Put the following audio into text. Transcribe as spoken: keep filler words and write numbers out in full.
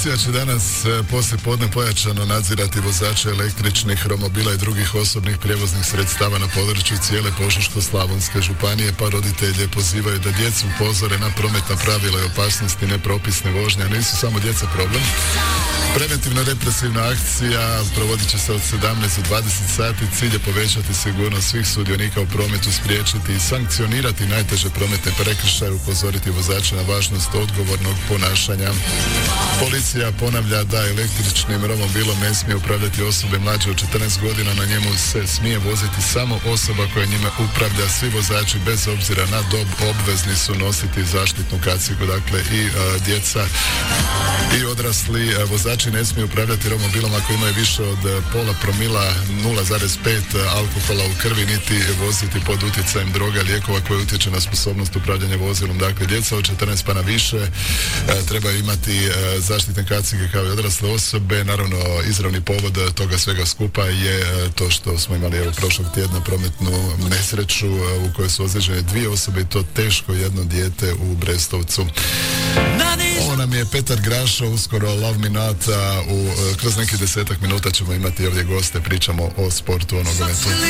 Policija će danas poslije podne pojačano nadzirati vozače električnih romobila i drugih osobnih prijevoznih sredstava na području cijele Požeško-slavonske županije, pa roditelje pozivaju da djecu upozore na prometna pravila i opasnosti nepropisne vožnje, a nisu samo djeca problem. Preventivna represivna akcija provodit će se od sedamnaest do dvadeset sati. Cilj je povećati sigurnost svih sudionika u prometu, spriječiti i sankcionirati najteže prometne prekršaje, upozoriti vozače na važnost odgovornog ponašanja. Policija ponavlja da električnim romobilom ne smije upravljati osobe mlađe od četrnaest godina, na njemu se smije voziti samo osoba koja njime upravlja. Svi vozači bez obzira na dob obvezni su nositi zaštitnu kacigu, dakle i a, djeca i odrasli. A, vozači ne smiju upravljati romobilom ako imaju više od pola promila, nula zarez pet alkohola u krvi, niti voziti pod utjecajem droga, lijekova koje utječe na sposobnost upravljanja vozilom. Dakle, djeca od četrnaest pa na više a, trebaju imati a, zaštitne kacige kao i odrasle osobe. Naravno, izravni povod toga svega skupa je to što smo imali evo prošlog tjedna prometnu nesreću u kojoj su ozlijeđene dvije osobe i to teško jedno dijete u Brestovcu. Ovo nam je Petar Grašo, uskoro Love Me Not, u, kroz nekih desetak minuta ćemo imati ovdje goste, pričamo o sportu, o nogometu.